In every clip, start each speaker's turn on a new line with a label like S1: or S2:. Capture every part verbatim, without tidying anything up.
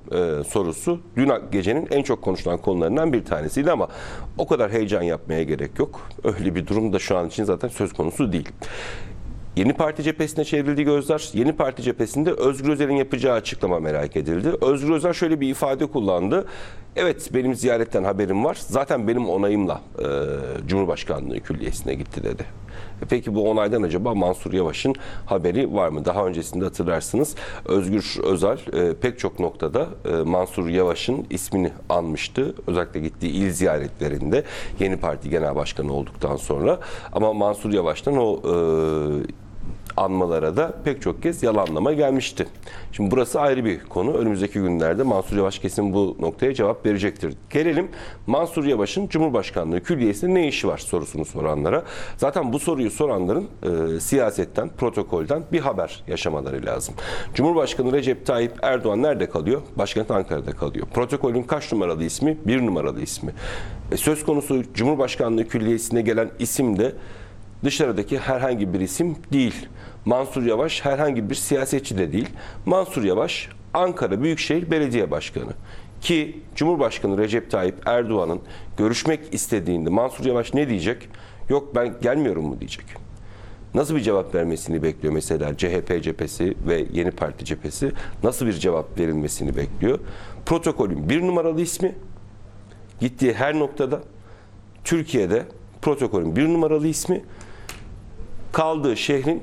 S1: e, sorusu dün gecenin en çok konuşulan konularından bir tanesiydi ama o kadar heyecan yapmaya gerek yok. Öyle bir durum da şu an için zaten söz konusu değil. Yeni Parti cephesine çevrildi gözler. Yeni Parti cephesinde Özgür Özel'in yapacağı açıklama merak edildi. Özgür Özel şöyle bir ifade kullandı. Evet, benim ziyaretten haberim var. Zaten benim onayımla e, Cumhurbaşkanlığı Külliyesi'ne gitti dedi. E peki bu onaydan acaba Mansur Yavaş'ın haberi var mı? Daha öncesinde hatırlarsınız Özgür Özel e, pek çok noktada e, Mansur Yavaş'ın ismini anmıştı. Özellikle gittiği il ziyaretlerinde Yeni Parti Genel Başkanı olduktan sonra. Ama Mansur Yavaş'tan o e, anmalara da pek çok kez yalanlama gelmişti. Şimdi burası ayrı bir konu. Önümüzdeki günlerde Mansur Yavaş kesin bu noktaya cevap verecektir. Gelelim Mansur Yavaş'ın Cumhurbaşkanlığı Külliyesi'nde ne işi var sorusunu soranlara. Zaten bu soruyu soranların e, siyasetten, protokolden bir haber yaşamaları lazım. Cumhurbaşkanı Recep Tayyip Erdoğan nerede kalıyor? Başkent Ankara'da kalıyor. Protokolün kaç numaralı ismi? Bir numaralı ismi. E, söz konusu Cumhurbaşkanlığı Külliyesi'ne gelen isim de dışarıdaki herhangi bir isim değil. Mansur Yavaş herhangi bir siyasetçi de değil. Mansur Yavaş Ankara Büyükşehir Belediye Başkanı. Ki Cumhurbaşkanı Recep Tayyip Erdoğan'ın görüşmek istediğinde Mansur Yavaş ne diyecek? Yok ben gelmiyorum mu diyecek. Nasıl bir cevap vermesini bekliyor mesela C H P cephesi ve Yeni Parti cephesi? Nasıl bir cevap verilmesini bekliyor? Protokolün bir numaralı ismi gittiği her noktada Türkiye'de protokolün bir numaralı ismi kaldığı şehrin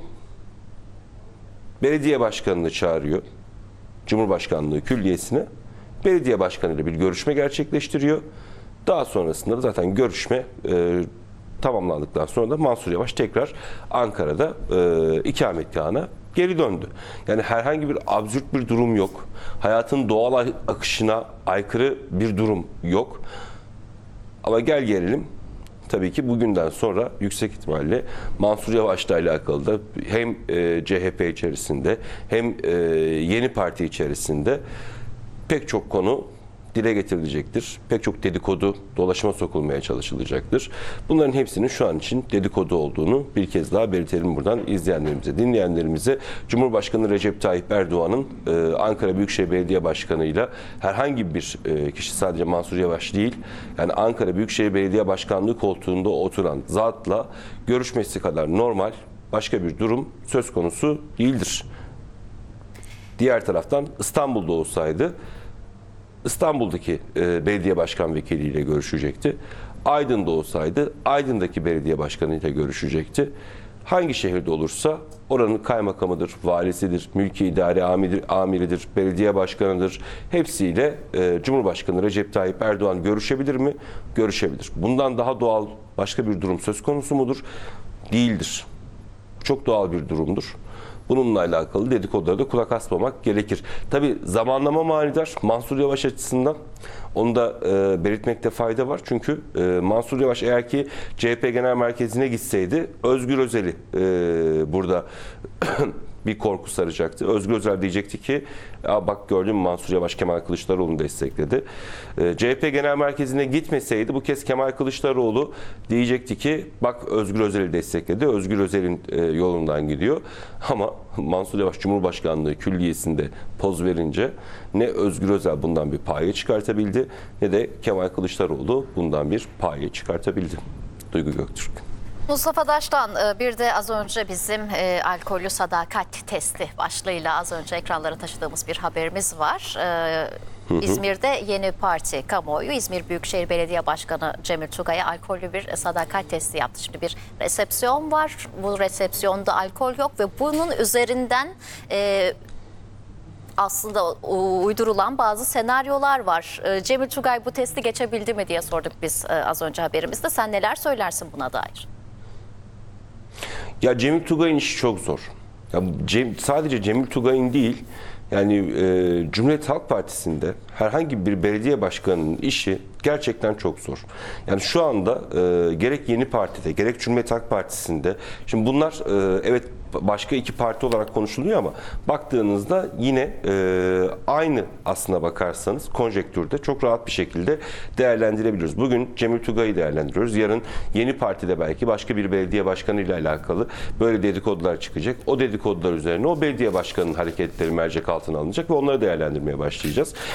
S1: belediye başkanını çağırıyor. Cumhurbaşkanlığı Külliyesi'ne belediye başkanıyla bir görüşme gerçekleştiriyor. Daha sonrasında da zaten görüşme e, tamamlandıktan sonra da Mansur Yavaş tekrar Ankara'da e, ikametgahına geri döndü. Yani herhangi bir absürt bir durum yok. Hayatın doğal akışına aykırı bir durum yok. Ama gel gelelim. Tabii ki bugünden sonra yüksek ihtimalle Mansur Yavaş'la alakalı da hem e, C H P içerisinde hem e, Yeni Parti içerisinde pek çok konu dile getirilecektir. Pek çok dedikodu dolaşıma sokulmaya çalışılacaktır. Bunların hepsinin şu an için dedikodu olduğunu bir kez daha belirtelim buradan izleyenlerimize, dinleyenlerimize. Cumhurbaşkanı Recep Tayyip Erdoğan'ın e, Ankara Büyükşehir Belediye Başkanı'yla herhangi bir e, kişi, sadece Mansur Yavaş değil, yani Ankara Büyükşehir Belediye Başkanlığı koltuğunda oturan zatla görüşmesi kadar normal başka bir durum söz konusu değildir. Diğer taraftan İstanbul'da olsaydı İstanbul'daki e, belediye başkan vekiliyle görüşecekti. Aydın'da olsaydı Aydın'daki belediye başkanıyla görüşecekti. Hangi şehirde olursa oranın kaymakamıdır, valisidir, mülki idare amiri, amiridir, belediye başkanıdır. Hepsiyle e, Cumhurbaşkanı Recep Tayyip Erdoğan görüşebilir mi? Görüşebilir. Bundan daha doğal başka bir durum söz konusu mudur? Değildir. Çok doğal bir durumdur. Bununla alakalı dedikodulara da kulak asmamak gerekir. Tabii zamanlama manidar Mansur Yavaş açısından. Onu da e, belirtmekte fayda var. Çünkü e, Mansur Yavaş eğer ki C H P Genel Merkezi'ne gitseydi Özgür Özel'i e, burada bir korku saracaktı. Özgür Özel diyecekti ki bak gördün mü Mansur Yavaş Kemal Kılıçdaroğlu'nu destekledi. E, C H P Genel Merkezi'ne gitmeseydi bu kez Kemal Kılıçdaroğlu diyecekti ki bak Özgür Özel'i destekledi. Özgür Özel'in e, yolundan gidiyor. Ama Mansur Yavaş Cumhurbaşkanlığı Külliyesi'nde poz verince ne Özgür Özel bundan bir paye çıkartabildi ne de Kemal Kılıçdaroğlu bundan bir paye çıkartabildi. Duygu Göktürk.
S2: Mustafa Daş'tan bir de az önce bizim e, alkollü sadakat testi başlığıyla az önce ekranlara taşıdığımız bir haberimiz var. E, hı hı. İzmir'de Yeni Parti kamuoyu İzmir Büyükşehir Belediye Başkanı Cemil Tugay'a alkollü bir sadakat testi yaptı. Şimdi bir resepsiyon var. Bu resepsiyonda alkol yok ve bunun üzerinden e, aslında uydurulan bazı senaryolar var. Cemil Tugay bu testi geçebildi mi diye sorduk biz az önce haberimizde. Sen neler söylersin buna dair?
S1: Ya Cemil Tugay'ın işi çok zor. Ya Cem, sadece Cemil Tugay'ın değil, yani e, Cumhuriyet Halk Partisi'nde herhangi bir belediye başkanının işi gerçekten çok zor. Yani şu anda e, gerek Yeni Parti'de gerek Cumhuriyet Halk Partisi'nde, şimdi bunlar e, evet başka iki parti olarak konuşuluyor ama baktığınızda yine e, aynı aslına bakarsanız konjektürde çok rahat bir şekilde değerlendirebiliyoruz. Bugün Cemil Tugay'ı değerlendiriyoruz. Yarın Yeni Parti'de belki başka bir belediye başkanı ile alakalı böyle dedikodular çıkacak. O dedikodular üzerine o belediye başkanının hareketleri mercek altına alınacak ve onları değerlendirmeye başlayacağız.